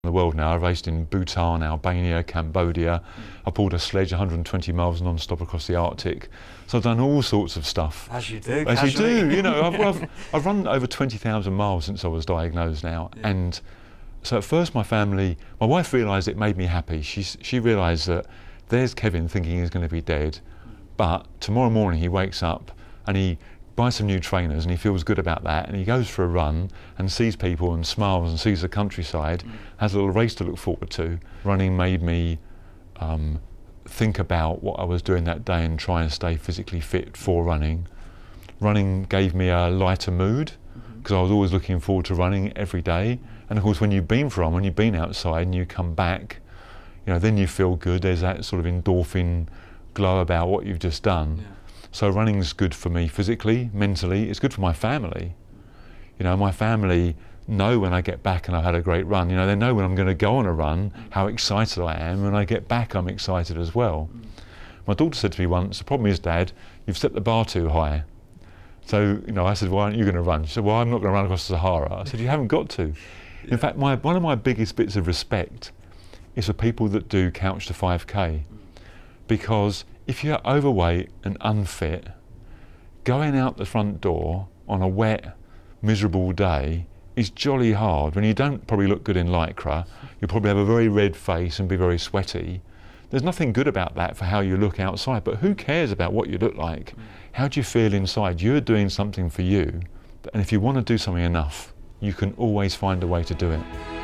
the world now. I've raced in Bhutan, Albania, Cambodia. I pulled a sledge 120 miles non-stop across the Arctic. So I've done all sorts of stuff. As you do. As you do, you know. I've run over 20,000 miles since I was diagnosed now. Yeah. And so at first my wife realised it made me happy. She realised that there's Kevin thinking he's going to be dead, but tomorrow morning he wakes up and he buys some new trainers and he feels good about that, and he goes for a run and sees people and smiles and sees the countryside, has a little race to look forward to. Running made me think about what I was doing that day and try and stay physically fit for running. Running gave me a lighter mood because I was always looking forward to running every day. And of course when you've been for a run, when you've been outside and you come back, you know, then you feel good. There's that sort of endorphin glow about what you've just done. Yeah. So running's good for me physically, mentally. It's good for my family. You know, my family know when I get back and I've had a great run. You know, they know when I'm going to go on a run, how excited I am. When I get back, I'm excited as well. My daughter said to me once, "The problem is, Dad, you've set the bar too high." So, you know, I said, "Why aren't you going to run?" She said, "Well, I'm not going to run across the Sahara." I said, "You haven't got to." In fact, one of my biggest bits of respect is for people that do Couch to 5K. Because if you're overweight and unfit, going out the front door on a wet, miserable day is jolly hard. When you don't probably look good in Lycra, you'll probably have a very red face and be very sweaty. There's nothing good about that for how you look outside, but who cares about what you look like? How do you feel inside? You're doing something for you, and if you want to do something enough, you can always find a way to do it.